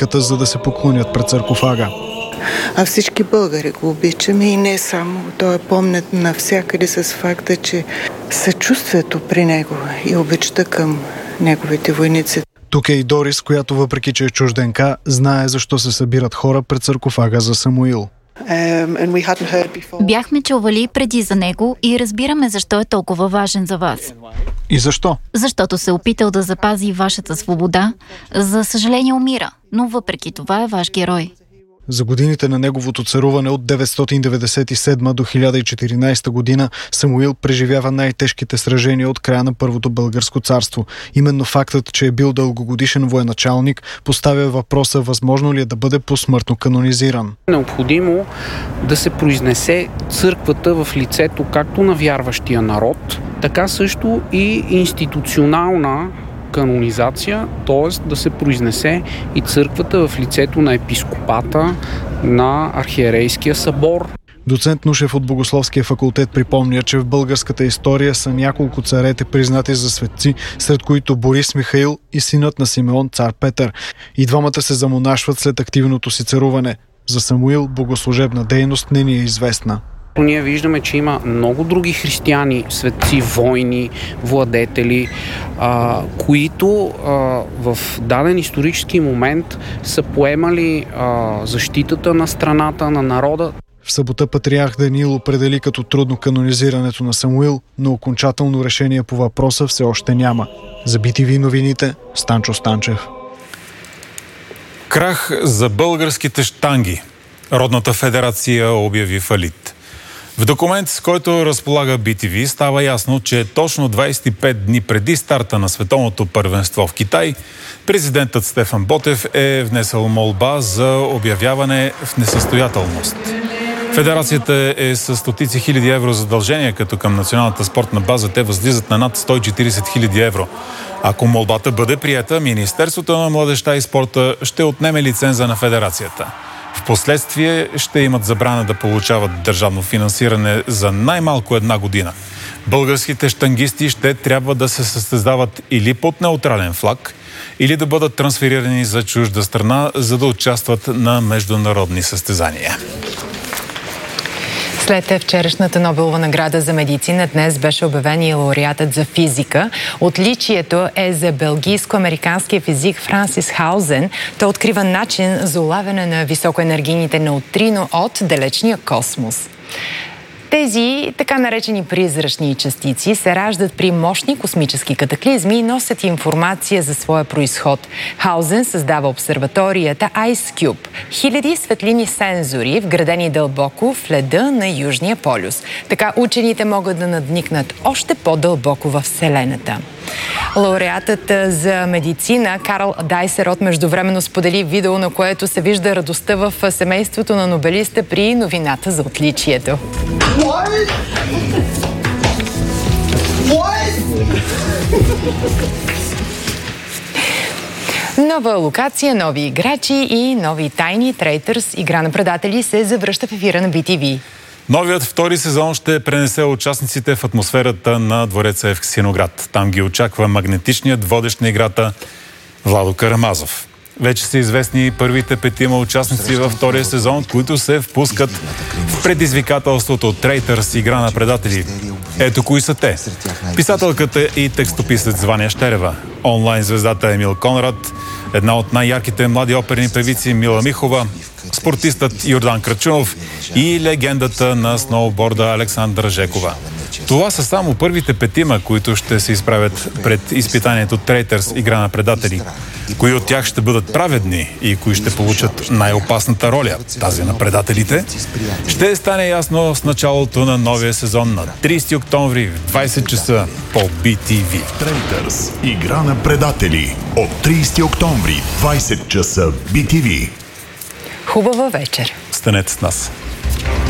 базиликата, за да се поклонят пред саркофага. А всички българи го обичаме и не само. Той е помнят навсякъде с факта, че съчувствието при него и обичта към неговите войници. Тук е и Дорис, която въпреки че е чужденка, знае защо се събират хора пред саркофага за Самуил. Бяхме чували преди за него и разбираме защо е толкова важен за вас. И защо? Защото се опитал да запази вашата свобода. За съжаление умира, но въпреки това е ваш герой. За годините на неговото царуване от 997 до 1014 година Самуил преживява най-тежките сражения от края на Първото българско царство. Именно фактът, че е бил дългогодишен военачалник, поставя въпроса възможно ли е да бъде посмъртно канонизиран. Необходимо да се произнесе църквата в лицето както на вярващия народ, така също и институционална канонизация, т.е. да се произнесе и църквата в лицето на епископата на Архиерейския събор. Доцент Нушев от Богословския факултет припомня, че в българската история са няколко царете признати за светци, сред които Борис Михаил и синът на Симеон цар Петър. И двамата се замонашват след активното си царуване. За Самуил богослужебна дейност не ни е известна. Ние виждаме, че има много други християни, светци, войни, владетели, които в даден исторически момент са поемали защитата на страната, на народа. В събота патриарх Даниил определи като трудно канонизирането на Самуил, но окончателно решение по въпроса все още няма. За BTV новините, Станчо Станчев. Крах за българските щанги. Родната федерация обяви фалит. В документ, с който разполага BTV, става ясно, че точно 25 дни преди старта на световното първенство в Китай, президентът Стефан Ботев е внесъл молба за обявяване в несъстоятелност. Федерацията е с стотици хиляди евро задължения, като към националната спортна база те възлизат на над 140 хиляди евро. Ако молбата бъде приета, Министерството на младежта и спорта ще отнеме лиценза на федерацията. Впоследствие ще имат забрана да получават държавно финансиране за най-малко една година. Българските щангисти ще трябва да се състезават или под неутрален флаг, или да бъдат трансферирани за чужда страна, за да участват на международни състезания. След вчерашната Нобелова награда за медицина, днес беше обявен и лауреатът за физика. Отличието е за белгийско-американския физик Франсис Хаузен. Той открива начин за улавяне на високоенергийните неутрино от далечния космос. Тези така наречени призрачни частици се раждат при мощни космически катаклизми и носят информация за своя произход. Хаузен създава обсерваторията IceCube. Хиляди светлини сензори, вградени дълбоко в леда на Южния полюс. Така учените могат да надникнат още по-дълбоко във Вселената. Лауреатът за медицина Карл Дайсерот междувременно сподели видео, на което се вижда радостта в семейството на нобелиста при новината за отличието. Нова локация, нови играчи и нови тайни. Трейтърс, игра на предатели, се завръща в ефира на BTV. Новият втори сезон ще пренесе участниците в атмосферата на двореца в Ксиноград. Там ги очаква магнетичният водещ на играта Владо Карамазов. Вече са известни първите 5 участници във втория сезон, които се впускат в предизвикателството Трейтърс, игра на предатели. Ето кои са те. Писателката и текстописец Ваня Щерева, онлайн звездата Емил Конрад, една от най-ярките млади оперни певици Мила Михова, спортистът Йордан Крачунов и легендата на сноуборда Александра Жекова. Това са само първите 5, които ще се изправят пред изпитанието Трейтърс, игра на предатели. Кои от тях ще бъдат праведни и кои ще получат най-опасната роля, тази на предателите, ще стане ясно с началото на новия сезон на 30 октомври в 20 часа по BTV. Трейтърс, игра на предатели от 30 октомври 20 часа BTV. Хубава вечер! Станете с нас!